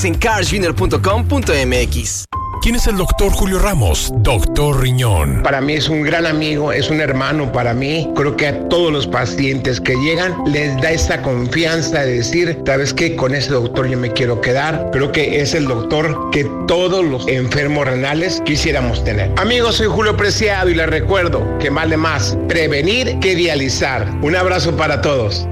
en carlsjr.com.mx. ¿Quién es el doctor Julio Ramos? Doctor Riñón. Para mí es un gran amigo, es un hermano para mí. Creo que a todos los pacientes que llegan les da esa confianza de decir, ¿sabes qué? Con ese doctor yo me quiero quedar. Creo que es el doctor que todos los enfermos renales quisiéramos tener. Amigos, soy Julio Preciado y les recuerdo que vale más prevenir que dializar. Un abrazo para todos.